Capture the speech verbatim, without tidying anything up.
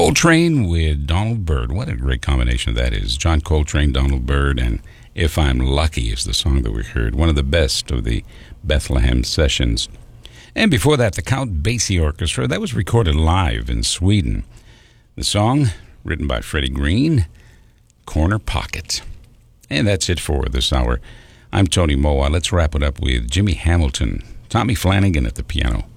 Coltrane with Donald Byrd. What a great combination that is. John Coltrane, Donald Byrd, and If I'm Lucky is the song that we heard. One of the best of the Bethlehem sessions. And before that, the Count Basie Orchestra. That was recorded live in Sweden. The song, written by Freddie Green, Corner Pocket. And that's it for this hour. I'm Tony Moa. Let's wrap it up with Jimmy Hamilton, Tommy Flanagan at the piano,